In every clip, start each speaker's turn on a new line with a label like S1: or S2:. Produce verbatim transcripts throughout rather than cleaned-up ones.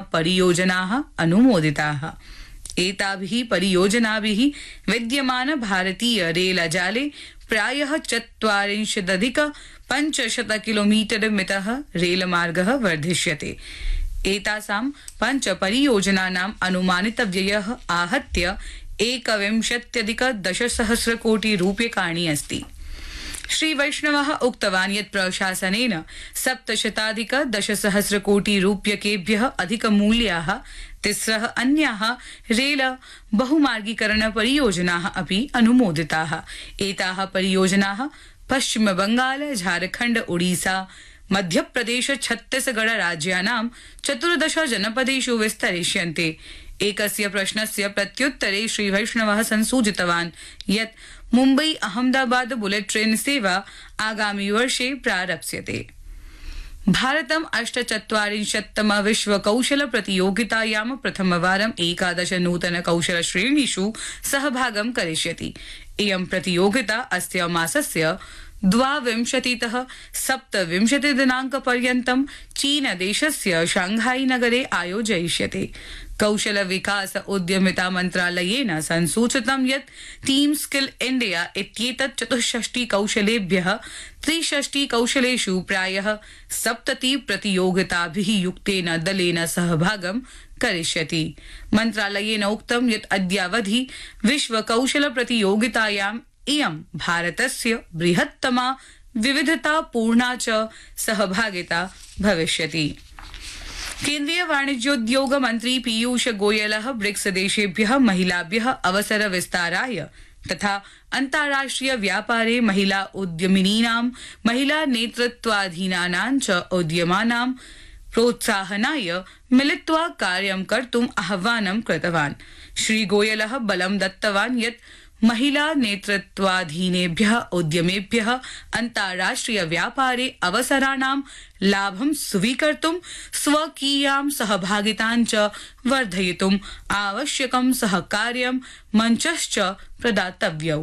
S1: परियोजनाः अनुमोदिताः। एताभिः परियोजनाभिः विद्यमान भारतीय रेलजाले प्रायः चत्वारिंशदधिक पञ्चशत किलोमीटर मितः रेलमार्गः वर्धिष्यते। एतासां पञ्च परियोजनानाम् अनुमानितव्ययः आहत्य एकविंशत्यधिक दशसहस्र कोटि रूप्यकाणि अस्ति। श्री वैष्णवः उक्तवान् यत् प्रशासनेन सप्तशताधिक दशसहस्र कोटि रूप्यकेभ्यः अधिकमूल्याः तिस्रः अन्याः रेल बहुमार्गीकरण परियोजनाः अपि अनुमोदिताः। एताः परियोजनाः पश्चिम बंगाल, झारखण्ड, ओडिसा, मध्यप्रदेश, छत्तीसगढ़ राज्यानां चतुर्दश जनपदेषु विस्तरिष्यन्ते। एकस्य प्रश्नस्य प्रत्युत्तरे श्री वैष्णवः संसूचितवान् यत् मुम्बई अहमदाबाद बुलेट ट्रेन सेवा आगामि वर्षे प्रारप्स्यते। भारतम् अष्टचत्वारिंशत्तम विश्व कौशल प्रतियोगितायां प्रथमवारम् एकादश नूतन कौशल श्रेणीषु सहभागं करिष्यति। इयं प्रतियोगिता अस्य मासस्य द्वाविंशतितः सप्तविंशति दिनाङ्कपर्यन्तं चीनदेशस्य शांघाई नगरे आयोजयिष्यते। कौशल विकास उद्यमिता मन्त्रालयेन संसूचितं यत् टीम स्किल इंडिया इत्येतत् चतुष्षष्टि कौशलेभ्यः त्रिषष्टि कौशलेषु प्रायः सप्तति प्रतियोगिताभिः युक्तेन दलेन सहभागं करिष्यति। मन्त्रालयेन उक्तं यत् अद्यावधि विश्व कौशल प्रतियोगितायाम् इयं भारतस्य बृहत्तमा विविधतापूर्णा च सहभागिता भविष्यति। केन्द्रीय वाणिज्योद्योग मंत्री पीयूष गोयलः ब्रिक्स देशेभ्यः महिलाभ्यः अवसर विस्ताराय तथा अन्ताराष्ट्रिय व्यापारे महिला उद्यमिनीनां महिला नेतृत्वाधीनानां च उद्यमानां प्रोत्साहनाय मिलित्वा कार्यं कर्तुम् आह्वानं कृतवान्। श्री गोयलः बलं दत्तवान् यत् महिला नेतृत्वाधीनेभ्यः उद्यमेभ्यः अन्ताराष्ट्रिय व्यापारे अवसराणां लाभं स्वीकर्तुं स्वकीयां सहभागितां च वर्धयितुम् आवश्यकं सहकार्यं मञ्चश्च प्रदातव्यौ।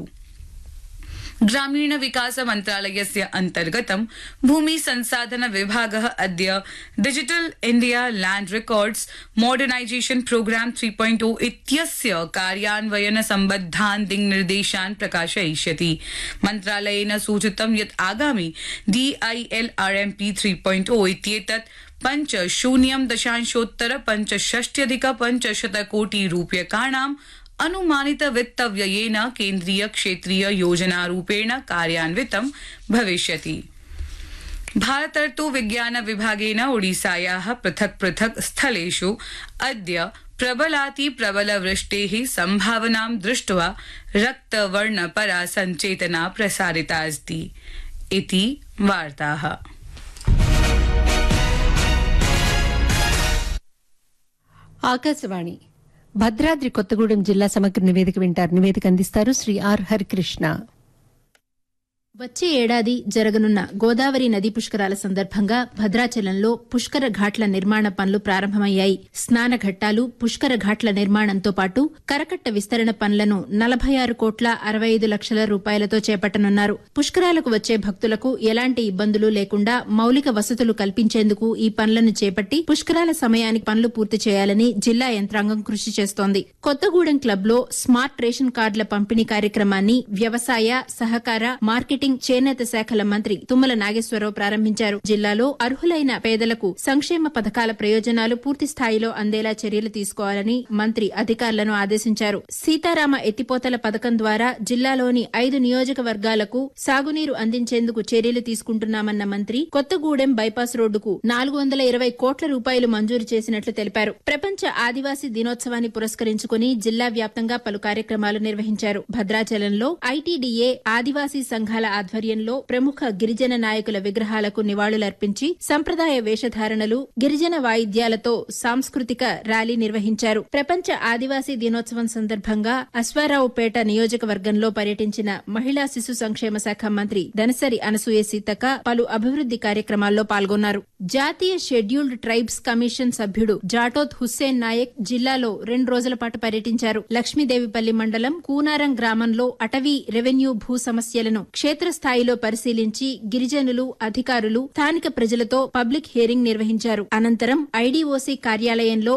S1: ग्रामीण विकास मन्त्रालयस्य अन्तर्गतं भूमि संसाधन विभागः अद्य digital India land records modernisation programme three point ओ इत्यस्य कार्यान्वयन सम्बद्धान् दिङ्निर्देशान् प्रकाशयिष्यति। मन्त्रालयेन सूचितं यत् आगामि डीआईएलआरएमपी थ्री पॉइंट ओ इत्येतत् पञ्च शून्यं दशांशोत्तर पञ्चषष्ट्यधिक पञ्चशत कोटि रूप्यकाणां अनुमानित वित्तव्ययेन केन्द्रीय क्षेत्रीय योजनारूपेण कार्यान्वितं भविष्यति। भारतर्तु विज्ञान विभागेन ओडिसायाः पृथक् पृथक् स्थलेषु अद्य प्रबलाति प्रबल वृष्टेः सम्भावनां दृष्ट्वा रक्तवर्णपरा सञ्चेतना प्रसारिता अस्ति इति वार्ताः।
S2: ఆకాశవాణి భద్రాద్రి కొత్తగూడెం జిల్లా సమగ్ర నివేదిక వింటారు. నివేదిక అందిస్తారు శ్రీ ఆర్ హరికృష్ణ.
S3: వచ్చే ఏడాది జరగనున్న గోదావరి నదీ పుష్కరాల సందర్భంగా భద్రాచలంలో పుష్కర ఘాట్ల నిర్మాణ పనులు ప్రారంభమయ్యాయి. స్నాన ఘట్టాలు, పుష్కర ఘాట్ల నిర్మాణంతో పాటు కరకట్ట విస్తరణ పనులను నలభై ఆరు కోట్ల అరవై ఐదు లక్షల రూపాయలతో చేపట్టనున్నారు. పుష్కరాలకు వచ్చే భక్తులకు ఎలాంటి ఇబ్బందులు లేకుండా మౌలిక వసతులు కల్పించేందుకు ఈ పనులను చేపట్టి పుష్కరాల సమయానికి పనులు పూర్తి చేయాలని జిల్లా యంత్రాంగం కృషి చేస్తోంది. కొత్తగూడెం క్లబ్ లో స్మార్ట్ రేషన్ కార్డుల పంపిణీ కార్యక్రమాన్ని వ్యవసాయ, సహకార, మార్కెటింగ్, చేనేత శాఖల మంత్రి తుమ్మల నాగేశ్వరరావు ప్రారంభించారు. జిల్లాలో అర్హులైన పేదలకు సంక్షేమ పథకాల ప్రయోజనాలు పూర్తి స్థాయిలో అందేలా చర్యలు తీసుకోవాలని మంత్రి అధికారులను ఆదేశించారు. సీతారామ ఎత్తిపోతల పథకం ద్వారా జిల్లాలోని ఐదు నియోజకవర్గాలకు సాగునీరు అందించేందుకు చర్యలు తీసుకుంటున్నామన్న మంత్రి కొత్తగూడెం బైపాస్ రోడ్డుకు నాలుగు వందల ఇరవై కోట్ల రూపాయలు మంజూరు చేసినట్లు తెలిపారు. ప్రపంచ ఆదివాసీ దినోత్సవాన్ని పురస్కరించుకుని జిల్లా వ్యాప్తంగా పలు కార్యక్రమాలు నిర్వహించారు. భద్రాచలంలో ఐటీడీఏ ఆదివాసీ సంఘాల ఆధ్వర్యంలో ప్రముఖ గిరిజన నాయకుల విగ్రహాలకు నివాళులర్పించి సంప్రదాయ వేషధారణలు, గిరిజన వాయిద్యాలతో సాంస్కృతిక ర్యాలీ నిర్వహించారు. ప్రపంచ ఆదివాసీ దినోత్సవం సందర్భంగా అశ్వారావుపేట నియోజకవర్గంలో పర్యటించిన మహిళా శిశు సంక్షేమ శాఖ మంత్రి దనసరి అనసూయ సీతక్క పలు అభివృద్ది కార్యక్రమాల్లో పాల్గొన్నారు. జాతీయ షెడ్యూల్డ్ ట్రైబ్స్ కమిషన్ సభ్యుడు జాటోత్ హుస్సేన్ నాయక్ జిల్లాలో రెండు రోజుల పాటు పర్యటించారు. లక్ష్మీదేవిపల్లి మండలం కూనారం గ్రామంలో అటవీ, రెవెన్యూ భూ సమస్యలను క్షేత్రస్థాయిలో పరిశీలించి గిరిజనులు, అధికారులు, స్థానిక ప్రజలతో పబ్లిక్ హియరింగ్ నిర్వహించారు. అనంతరం ఐడీఓసీ కార్యాలయంలో